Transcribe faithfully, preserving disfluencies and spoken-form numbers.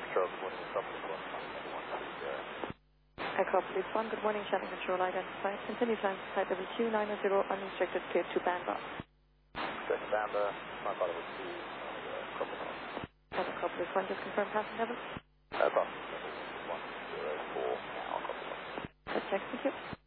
Control, good morning, Metropolis one, one seven zero. Aircraft Police one, good morning, channel control identified. Continue time to flight level two nine zero, unrestricted, clear to Bamba. Go to Bamba, my father was two, uh, Crocodile. Aircraft Police one, just confirm passing level. Uh, bus level one zero four, now Crocodile. That's next, thank you.